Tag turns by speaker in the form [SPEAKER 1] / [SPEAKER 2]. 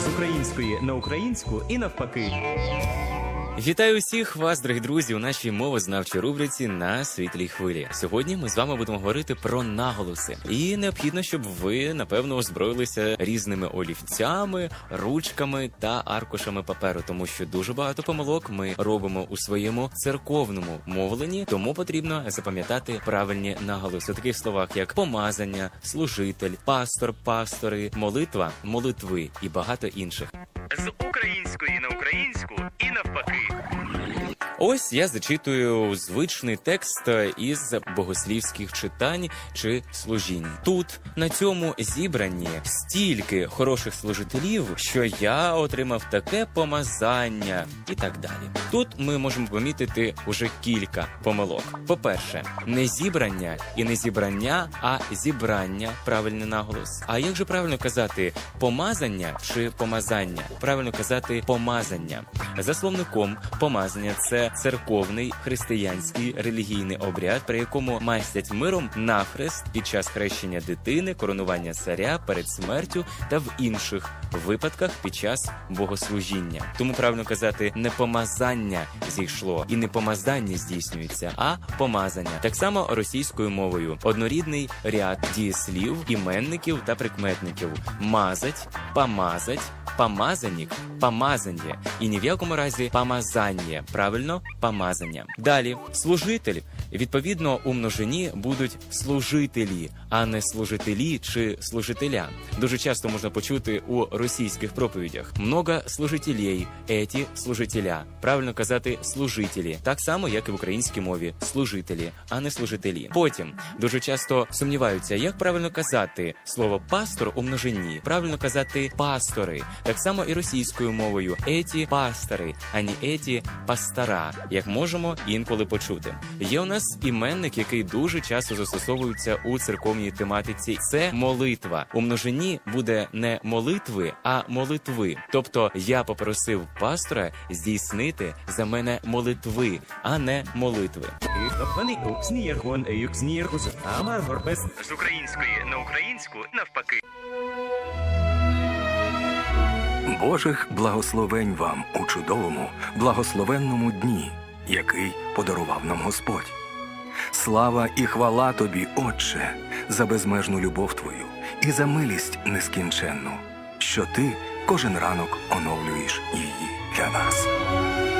[SPEAKER 1] З української на українську і навпаки.
[SPEAKER 2] Вітаю усіх вас, дорогі друзі, у нашій мовознавчій рубриці «На світлій хвилі». Сьогодні ми з вами будемо говорити про наголоси. І необхідно, щоб ви, напевно, озброїлися різними олівцями, ручками та аркушами паперу, тому що дуже багато помилок ми робимо у своєму церковному мовленні, тому потрібно запам'ятати правильні наголоси у таких словах, як помазання, служитель, пастор, пастори, молитва, молитви і багато інших.
[SPEAKER 1] З української на українську і навпаки.
[SPEAKER 2] Ось я зачитую звичний текст із богослівських читань чи служінь. Тут, на цьому зібранні, стільки хороших служителів, що я отримав таке помазання і так далі. Тут ми можемо помітити уже кілька помилок. По-перше, не зібрання і не зібрання, а зібрання – правильний наголос. А як же правильно казати помазання чи помазання? Правильно казати помазання. За словником, помазання – це церковний християнський релігійний обряд, при якому мастять миром нахрест під час хрещення дитини, коронування царя перед смертю та в інших випадках під час богослужіння. Тому правильно казати не помазання зійшло і не помазання здійснюється, а помазання. Так само російською мовою. Однорідний ряд дієслів, іменників та прикметників. Мазать, помазать, помазанник, помазання. І ні в якому разі помазання. Правильно? Помазання. Далі. Служитель. Відповідно, у множині будуть служителі, а не служителі чи служителя. Дуже часто можна почути у російських проповідях. Много служителей, еті служителя. Правильно казати служителі. Так само, як і в українській мові. Служителі, а не служителі. Потім дуже часто сумніваються, як правильно казати слово пастор у множині. Правильно казати пастори. Так само і російською мовою. Еті пастори, а не еті пастора, як можемо інколи почути. Є у нас іменник, який дуже часто застосовується у церковній тематиці. Це молитва. У множині буде не молитви, а молитви. Тобто я попросив пастора здійснити за мене молитви, а не молитви.
[SPEAKER 1] З української на українську навпаки.
[SPEAKER 3] Божих благословень вам у чудовому, благословенному дні, який подарував нам Господь. Слава і хвала Тобі, Отче, за безмежну любов Твою і за милість нескінченну, що Ти кожен ранок оновлюєш її для нас.